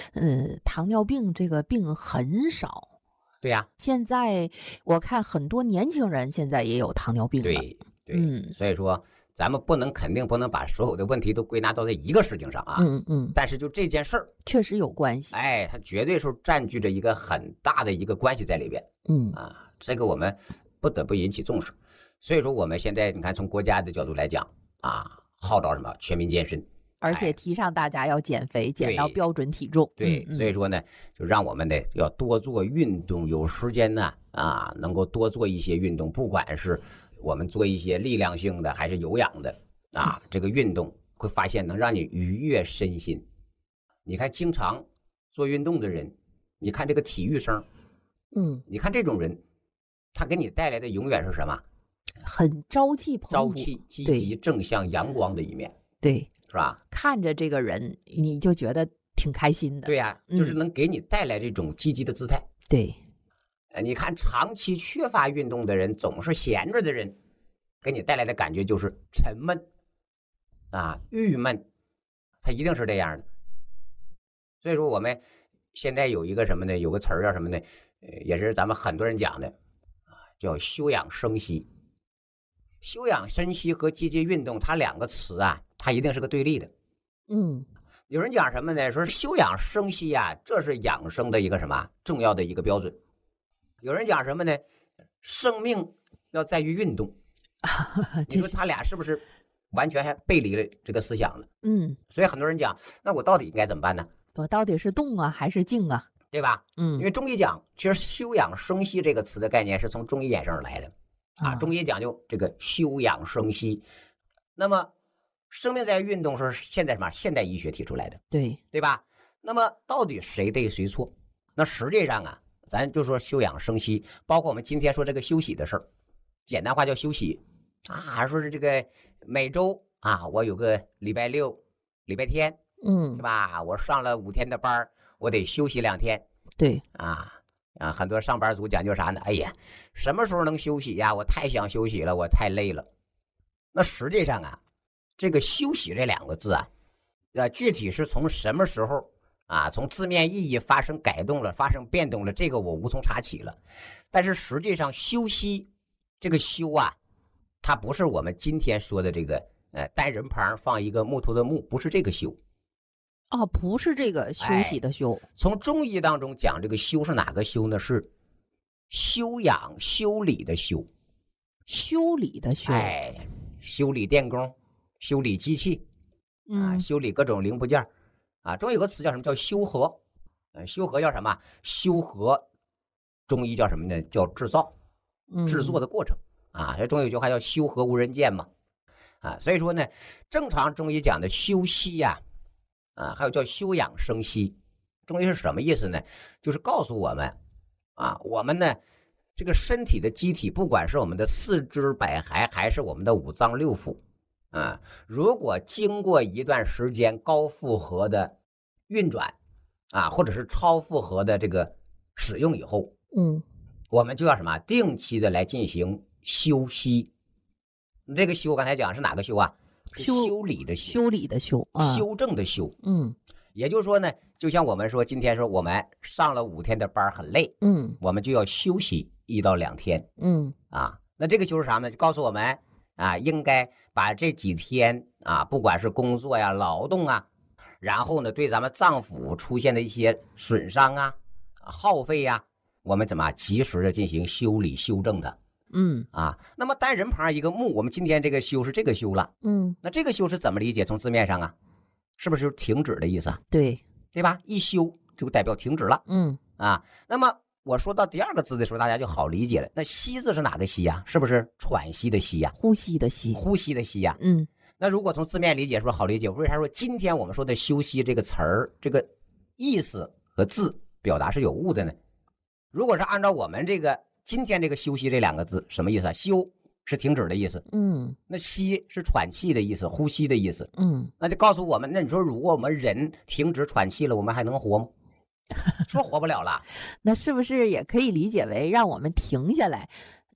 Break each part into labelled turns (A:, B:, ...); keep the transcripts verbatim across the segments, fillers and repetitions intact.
A: 呃，糖尿病这个病很少。
B: 对呀、啊，
A: 现在我看很多年轻人现在也有糖尿病了。
B: 对对，
A: 嗯，
B: 所以说咱们不能肯定不能把所有的问题都归纳到这一个事情上啊。
A: 嗯嗯，
B: 但是就这件事儿，
A: 确实有关系。
B: 哎，它绝对是占据着一个很大的一个关系在里边。
A: 嗯
B: 啊，这个我们不得不引起重视。所以说我们现在你看，从国家的角度来讲啊，号召什么全民健身。
A: 而且提倡大家要减肥，减到标准体重。
B: 对，
A: 嗯、
B: 所以说呢，就让我们呢要多做运动，有时间呢啊，能够多做一些运动，不管是我们做一些力量性的还是有氧的啊，这个运动会发现能让你愉悦身心。你看，经常做运动的人，你看这个体育生，
A: 嗯，
B: 你看这种人，他给你带来的永远是什么？
A: 很朝气蓬勃、
B: 朝气、积极、正向、阳光的一面。
A: 对。
B: 是吧？
A: 看着这个人，你就觉得挺开心的。
B: 对呀、啊，就是能给你带来这种积极的姿态。
A: 嗯、对，
B: 呃，你看长期缺乏运动的人，总是闲着的人，给你带来的感觉就是沉闷啊、郁闷，他一定是这样的。所以说，我们现在有一个什么呢？有个词儿叫什么呢？呃，也是咱们很多人讲的啊，叫休养生息。休养生息和积极运动，它两个词啊，它一定是个对立的。
A: 嗯，
B: 有人讲什么呢？说休养生息啊，这是养生的一个什么重要的一个标准。有人讲什么呢？生命要在于运动。你说他俩是不是完全还背离了这个思想呢？
A: 嗯，
B: 所以很多人讲，那我到底应该怎么办呢？
A: 我到底是动啊还是静啊？
B: 对吧？
A: 嗯，
B: 因为中医讲，其实休养生息这个词的概念是从中医衍生而来的。啊，中医讲究这个休养生息，那么生命在运动是现在什么现代医学提出来的，
A: 对
B: 对吧？那么到底谁对谁错？那实际上啊，咱就说休养生息，包括我们今天说这个休息的事儿，简单话叫休息啊，说是这个每周啊，我有个礼拜六、礼拜天，
A: 嗯，
B: 是吧？我上了五天的班，我得休息两天，
A: 对
B: 啊。啊，很多上班族讲究啥呢？哎呀，什么时候能休息呀？我太想休息了，我太累了。那实际上啊，这个休息这两个字啊，呃，具体是从什么时候啊，从字面意义发生改动了，发生变动了，这个我无从查起了。但是实际上，休息这个休啊，它不是我们今天说的这个呃单人旁放一个木头的木，不是这个休。
A: 哦，不是这个休息的休、
B: 哎。从中医当中讲，这个休是哪个休呢？是修养、修理的修，
A: 修理的修。
B: 哎，修理电工、修理机器，啊，
A: 嗯，
B: 修理各种零部件，啊，中医有个词叫什么？叫修和。嗯，修和叫什么？修和，中医叫什么呢？叫制造，制作的过程。嗯、啊，这中医有句话叫修和无人见嘛。啊，所以说呢，正常中医讲的休息呀、啊。啊，还有叫休养生息，中医是什么意思呢？就是告诉我们，啊，我们呢这个身体的机体，不管是我们的四肢百骸，还是我们的五脏六腑，啊，如果经过一段时间高负荷的运转，啊，或者是超负荷的这个使用以后，
A: 嗯，
B: 我们就要什么？定期的来进行休息。这个休刚才讲是哪个休啊？
A: 修
B: 修理的修，
A: 修理的修，啊、
B: 修正的修。
A: 嗯，
B: 也就是说呢，就像我们说，今天说我们上了五天的班很累，
A: 嗯，
B: 我们就要休息一到两天，
A: 嗯
B: 啊，那这个休是啥呢？就告诉我们啊，应该把这几天啊，不管是工作呀、劳动啊，然后呢，对咱们脏腑出现的一些损伤啊、耗费呀、啊，我们怎么及时的进行修理修正的。
A: 嗯
B: 啊，那么单人旁一个木，我们今天这个休是这个休了，
A: 嗯，
B: 那这个休是怎么理解？从字面上啊，是不是就是停止的意思啊？
A: 对
B: 对吧？一休就代表停止了。
A: 嗯
B: 啊，那么我说到第二个字的时候，大家就好理解了。那息字是哪个息呀、啊？是不是喘息的息呀、啊？
A: 呼吸的吸，
B: 呼吸的吸呀、啊。
A: 嗯，
B: 那如果从字面理解，是不是好理解？为啥说今天我们说的休息这个词儿，这个意思和字表达是有误的呢？如果是按照我们这个。今天这个休息这两个字什么意思啊？休是停止的意思，
A: 嗯，
B: 那息是喘气的意思，呼吸的意思，
A: 嗯，
B: 那就告诉我们，那你说如果我们人停止喘气了，我们还能活吗？说活不了了。
A: 那是不是也可以理解为让我们停下来，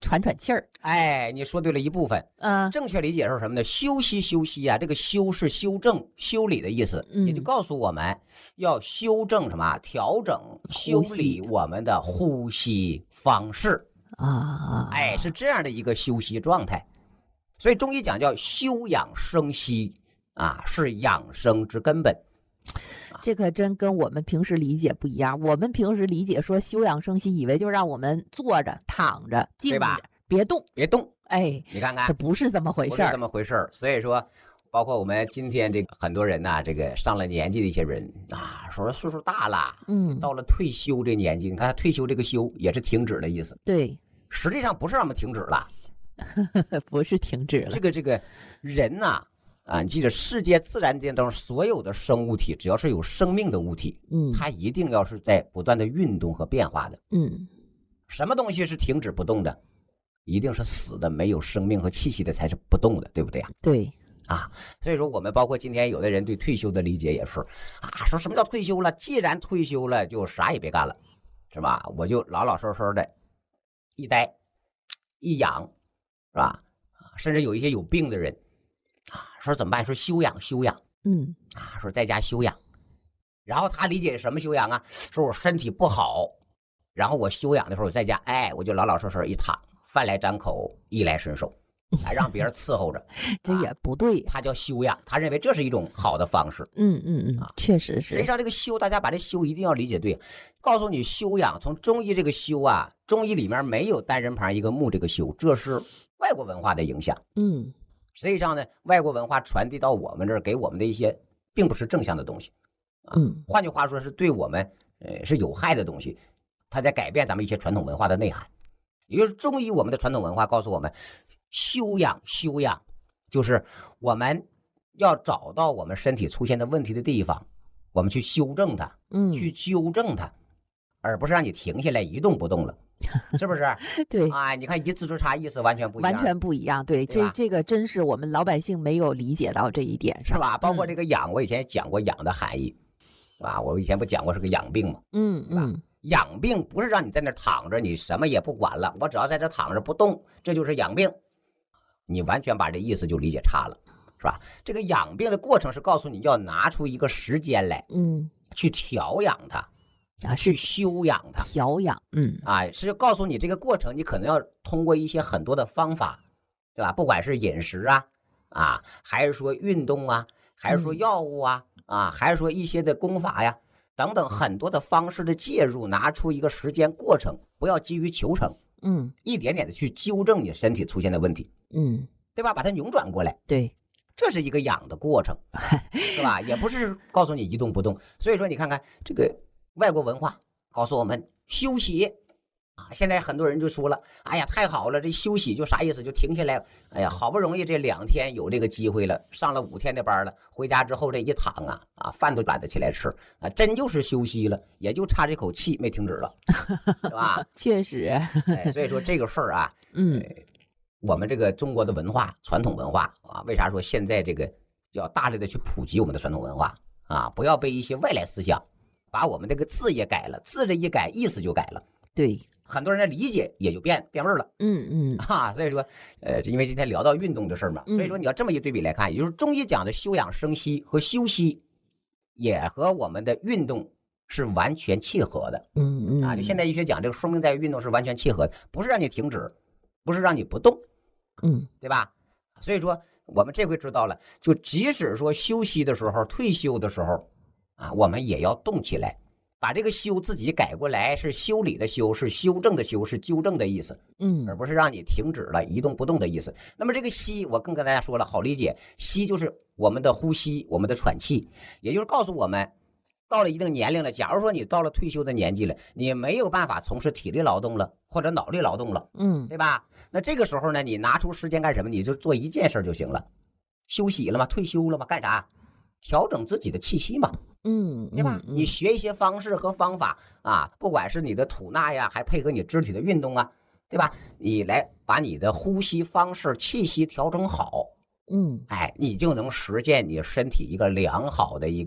A: 喘喘气儿。
B: 哎，你说对了一部分。
A: 嗯，
B: 正确理解是什么呢？休息休息啊，这个修是修正、修理的意思，
A: 嗯
B: 也就告诉我们要修正什么？调整、修理我们的呼吸方式
A: 啊。
B: 哎，是这样的一个休息状态。所以中医讲叫休养生息啊，是养生之根本。
A: 这可真跟我们平时理解不一样。我们平时理解说休养生息，以为就让我们坐着、躺着、静着，别动，
B: 别动。
A: 哎，
B: 你看看，
A: 这不是这么回事儿，
B: 不是这么回事儿。所以说，包括我们今天这个很多人呐、啊，这个上了年纪的一些人啊，说岁数大了，
A: 嗯，
B: 到了退休这年纪，你看退休这个休也是停止的意思。
A: 对，
B: 实际上不是让我们停止了，
A: 不是停止了。
B: 这个这个人呐、啊。啊，你记得世界自然界当中所有的生物体，只要是有生命的物体，
A: 嗯，
B: 它一定要是在不断的运动和变化的。
A: 嗯，
B: 什么东西是停止不动的？一定是死的，没有生命和气息的才是不动的，对不对啊？
A: 对
B: 啊，所以说我们包括今天有的人对退休的理解也是啊，说什么叫退休了？既然退休了，就啥也别干了，是吧？我就老老实实的一待一养，是吧？甚至有一些有病的人。啊，说怎么办？说休养休养，
A: 嗯，
B: 啊，说在家休养，然后他理解什么休养啊？说我身体不好，然后我休养的时候我在家，哎，我就老老实实一躺，饭来张口，衣来伸手，还让别人伺候着，
A: 这也不对、
B: 啊。他叫休养，他认为这是一种好的方式。
A: 嗯嗯嗯，确实是。
B: 实际上这个休，大家把这休一定要理解对。告诉你休养，从中医这个休啊，中医里面没有单人旁一个木这个休，这是外国文化的影响。
A: 嗯。
B: 实际上呢，外国文化传递到我们这儿，给我们的一些并不是正向的东西，啊，
A: 嗯，
B: 换句话说是对我们呃是有害的东西，它在改变咱们一些传统文化的内涵。也就是中医我们的传统文化告诉我们，休养休养，就是我们要找到我们身体出现的问题的地方，我们去修正它，
A: 嗯，
B: 去纠正它，而不是让你停下来一动不动了。是不是？
A: 对
B: 啊，你看一字之差，意思完全不一样，
A: 完全不一样。对，
B: 对
A: 这这个真是我们老百姓没有理解到这一点，
B: 是吧？包括这个养，嗯、我以前也讲过养的含义，是吧？我以前不讲过是个养病吗？
A: 嗯嗯，
B: 养病不是让你在那躺着，你什么也不管了，我只要在这躺着不动，这就是养病。你完全把这意思就理解差了，是吧？这个养病的过程是告诉你要拿出一个时间来，
A: 嗯，
B: 去调养它。
A: 啊，是
B: 去休养它，
A: 调养，嗯，
B: 啊，是告诉你这个过程，你可能要通过一些很多的方法，对吧？不管是饮食啊，啊，还是说运动啊，还是说药物啊，嗯、啊，还是说一些的功法呀，等等很多的方式的介入，拿出一个时间过程，不要急于求成，
A: 嗯，
B: 一点点的去纠正你身体出现的问题，
A: 嗯，
B: 对吧？把它扭转过来，
A: 对，
B: 这是一个养的过程，是吧？也不是告诉你一动不动，所以说你看看这个。外国文化告诉我们休息啊，现在很多人就说了，哎呀，太好了，这休息就啥意思？就停下来，哎呀，好不容易这两天有这个机会了，上了五天的班了，回家之后这一躺啊，啊，饭都懒得起来吃啊，真就是休息了，也就差这口气没停止了，是吧？
A: 确实，
B: 哎，所以说这个事儿啊，
A: 嗯、呃，
B: 我们这个中国的文化，传统文化啊，为啥说现在这个要大力的去普及我们的传统文化啊，不要被一些外来思想。把我们这个字也改了，字这一改，意思就改了。
A: 对，
B: 很多人的理解也就变变味儿了。
A: 嗯嗯，
B: 哈、啊，所以说，呃，因为今天聊到运动的事儿嘛，所以说你要这么一对比来看，也就是中医讲的休养生息和休息，也和我们的运动是完全契合的。
A: 嗯嗯，
B: 啊，就现代医学讲这个说明在于运动是完全契合的，不是让你停止，不是让你不动，
A: 嗯，
B: 对吧？所以说我们这回知道了，就即使说休息的时候、退休的时候。啊，我们也要动起来，把这个修自己改过来，是修理的修，是修正的修，是纠正的意思，
A: 嗯，
B: 而不是让你停止了一动不动的意思。那么这个息，我更跟大家说了，好理解，息就是我们的呼吸，我们的喘气，也就是告诉我们，到了一定年龄了，假如说你到了退休的年纪了，你没有办法从事体力劳动了，或者脑力劳动了，
A: 嗯，
B: 对吧？那这个时候呢，你拿出时间干什么？你就做一件事就行了，休息了嘛，退休了嘛，干啥？调整自己的气息嘛。
A: 嗯，
B: 对吧？
A: 嗯、
B: 你学一些方式和方法啊，不管是你的吐纳呀，还配合你肢体的运动啊，对吧？你来把你的呼吸方式、气息调整好，
A: 嗯，
B: 哎，你就能实现你身体一个良好的一个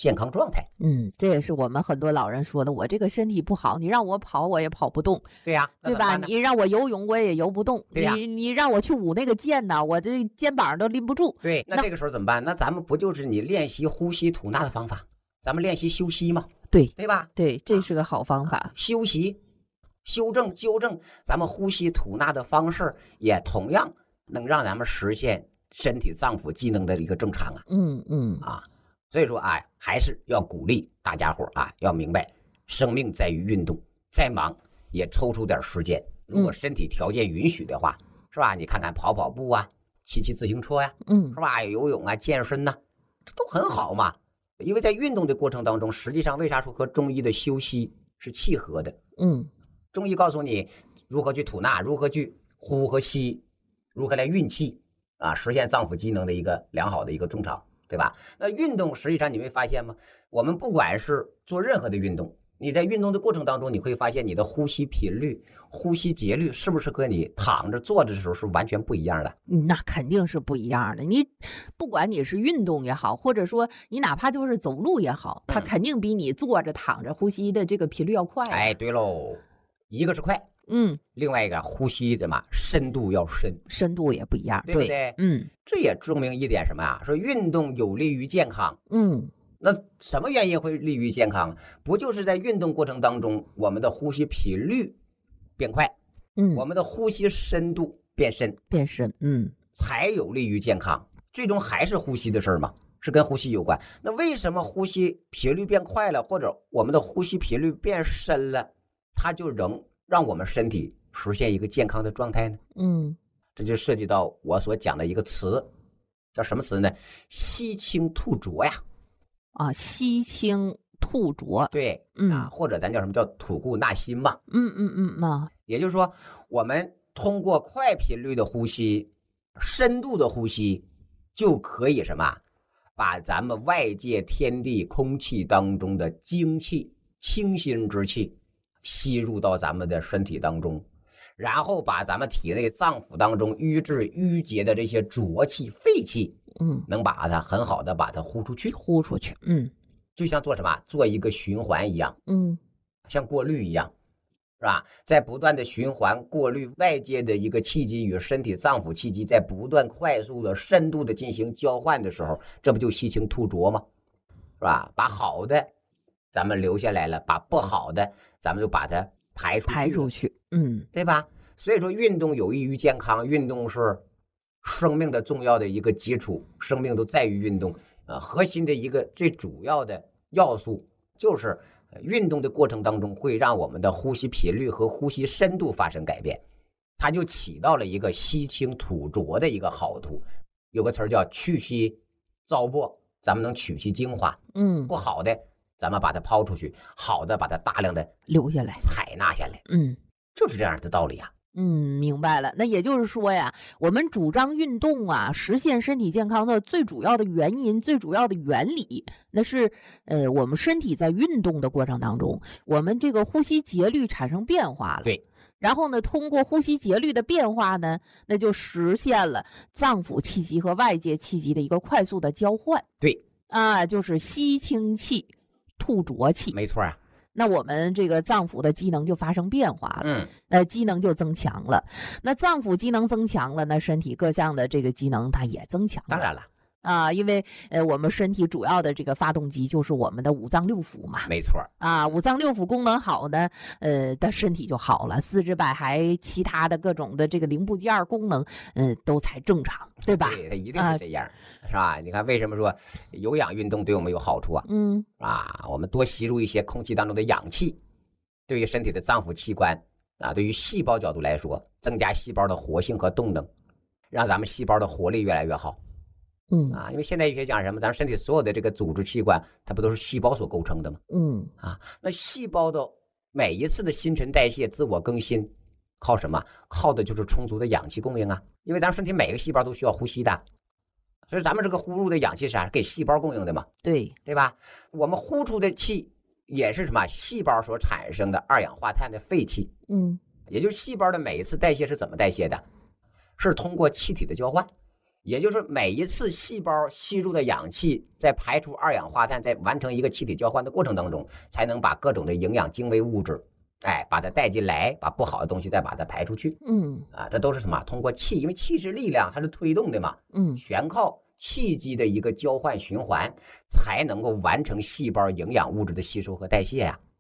B: 健康状态。
A: 嗯，这也是我们很多老人说的，我这个身体不好，你让我跑我也跑不动。
B: 对呀、
A: 对吧？你让我游泳我也游不动。
B: 对呀、
A: 你你让我去舞那个剑呢，我这肩膀都拎不住。
B: 对，那这个时候怎么办？那咱们不就是你练习呼吸吐纳的方法？咱们练习休息嘛，
A: 对
B: 对吧？
A: 对，这是个好方法。啊、
B: 休息、修正、纠正咱们呼吸吐纳的方式，也同样能让咱们实现身体脏腑机能的一个正常啊。
A: 嗯嗯
B: 啊，所以说啊，还是要鼓励大家伙啊，要明白，生命在于运动，再忙也抽出点时间。如果身体条件允许的话，嗯、是吧？你看看跑跑步啊，骑骑自行车呀、啊，
A: 嗯，
B: 是吧？游泳啊，健身呐、啊，这都很好嘛。因为在运动的过程当中，实际上为啥说和中医的休息是契合的？
A: 嗯，
B: 中医告诉你如何去吐纳，如何去呼和吸，如何来运气啊，实现脏腑机能的一个良好的一个正常，对吧？那运动实际上你会发现吗？我们不管是做任何的运动，你在运动的过程当中，你会发现你的呼吸频率、呼吸节律是不是和你躺着坐着的时候是完全不一样的？
A: 那肯定是不一样的。你不管你是运动也好，或者说你哪怕就是走路也好，它肯定比你坐着躺着呼吸的这个频率要快、啊。
B: 哎，对喽，一个是快，
A: 嗯，
B: 另外一个呼吸的嘛，深度要深，
A: 深度也不一样，
B: 对不对？对
A: 嗯，
B: 这也证明一点什么啊？说运动有利于健康。
A: 嗯。
B: 那什么原因会利于健康？不就是在运动过程当中，我们的呼吸频率变快，
A: 嗯，
B: 我们的呼吸深度变深，
A: 变深，嗯，
B: 才有利于健康。最终还是呼吸的事儿嘛，是跟呼吸有关。那为什么呼吸频率变快了，或者我们的呼吸频率变深了，它就能让我们身体实现一个健康的状态呢？
A: 嗯，这
B: 就涉及到我所讲的一个词，叫什么词呢？吸清吐浊呀。
A: 啊，吸清吐浊，
B: 对，嗯啊，或者咱叫什么叫吐故纳新嘛，
A: 嗯嗯嗯嘛，
B: 也就是说，我们通过快频率的呼吸、深度的呼吸，就可以什么，把咱们外界天地空气当中的精气、清新之气吸入到咱们的身体当中，然后把咱们体内脏腑当中瘀滞淤结的这些浊气、废气。
A: 嗯，
B: 能把它很好的把它呼出去，
A: 呼出去，嗯，
B: 就像做什么，做一个循环一样，
A: 嗯，
B: 像过滤一样，是吧？在不断的循环过滤外界的一个气机与身体脏腑气机在不断快速的深度的进行交换的时候，这不就吸清吐浊吗？是吧？把好的咱们留下来了，把不好的咱们就把它排出去，
A: 排出去，嗯，
B: 对吧？所以说运动有益于健康，运动是生命的重要的一个基础，生命都在于运动。呃，核心的一个最主要的要素就是，运动的过程当中会让我们的呼吸频率和呼吸深度发生改变，它就起到了一个吸清吐浊的一个好处。有个词儿叫去其糟粕，咱们能取其精华。
A: 嗯，
B: 不好的咱们把它抛出去，好的把它大量的
A: 留下来，
B: 采纳下来。
A: 嗯，
B: 就是这样的道理啊。
A: 嗯，明白了。那也就是说呀，我们主张运动啊，实现身体健康的最主要的原因、最主要的原理，那是呃，我们身体在运动的过程当中，我们这个呼吸节律产生变化了。
B: 对。
A: 然后呢，通过呼吸节律的变化呢，那就实现了脏腑气机和外界气机的一个快速的交换。
B: 对。
A: 啊，就是吸清气，吐浊气。
B: 没错啊。
A: 那我们这个脏腑的机能就发生变化了，
B: 嗯，
A: 呃，机能就增强了。那脏腑机能增强了，那身体各项的这个机能它也增强了。
B: 当然了，
A: 啊，因为呃，我们身体主要的这个发动机就是我们的五脏六腑嘛。
B: 没错
A: 啊，五脏六腑功能好呢，呃，的身体就好了，四肢百骸其他的各种的这个零部件功能，嗯、呃，都才正常，对吧？
B: 对，它一定是这样。啊，是吧？你看为什么说有氧运动对我们有好处啊？
A: 嗯，
B: 啊，我们多吸入一些空气当中的氧气，对于身体的脏腑器官啊，对于细胞角度来说，增加细胞的活性和动能，让咱们细胞的活力越来越好。
A: 嗯
B: 啊，因为现代医学讲什么？咱们身体所有的这个组织器官，它不都是细胞所构成的吗？
A: 嗯
B: 啊，那细胞的每一次的新陈代谢、自我更新，靠什么？靠的就是充足的氧气供应啊。因为咱们身体每个细胞都需要呼吸的。所以咱们这个呼入的氧气是啥？给细胞供应的嘛？
A: 对，
B: 对吧？我们呼出的气也是什么？细胞所产生的二氧化碳的废气。
A: 嗯，
B: 也就是细胞的每一次代谢是怎么代谢的？是通过气体的交换。 也就是每一次细胞吸入的氧气，在排出二氧化碳，在完成一个气体交换的过程当中，才能把各种的营养精微物质，哎，把它带进来，把不好的东西再把它排出去。
A: 嗯，
B: 啊，这都是什么？通过气，因为气是力量，它是推动的嘛。
A: 嗯，
B: 全靠气机的一个交换循环，才能够完成细胞营养物质的吸收和代谢呀、